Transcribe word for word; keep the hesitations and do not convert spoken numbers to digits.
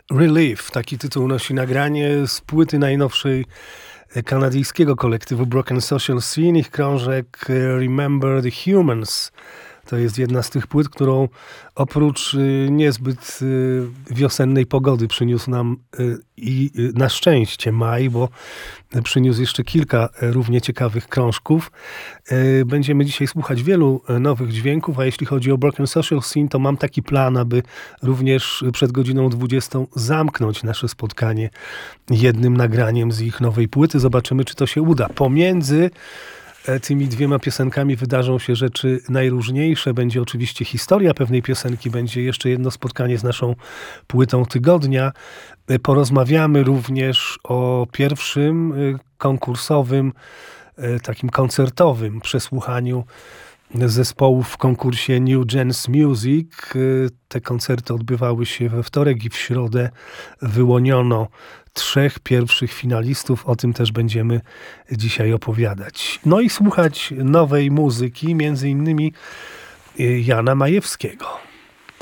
Relief, taki tytuł nosi nagranie z płyty najnowszej kanadyjskiego kolektywu Broken Social Scene, ich krążek Remember the Humans. To jest jedna z tych płyt, którą oprócz niezbyt wiosennej pogody przyniósł nam i na szczęście maj, bo przyniósł jeszcze kilka równie ciekawych krążków. Będziemy dzisiaj słuchać wielu nowych dźwięków, a jeśli chodzi o Broken Social Scene, to mam taki plan, aby również przed godziną dwudziestą zamknąć nasze spotkanie jednym nagraniem z ich nowej płyty. Zobaczymy, czy to się uda. Pomiędzy tymi dwiema piosenkami wydarzą się rzeczy najróżniejsze. Będzie oczywiście historia pewnej piosenki, będzie jeszcze jedno spotkanie z naszą płytą tygodnia. Porozmawiamy również o pierwszym konkursowym, takim koncertowym przesłuchaniu zespołów w konkursie New Gens Music. Te koncerty odbywały się we wtorek i w środę. Wyłoniono trzech pierwszych finalistów. O tym też będziemy dzisiaj opowiadać. No i słuchać nowej muzyki, między innymi Jana Majewskiego.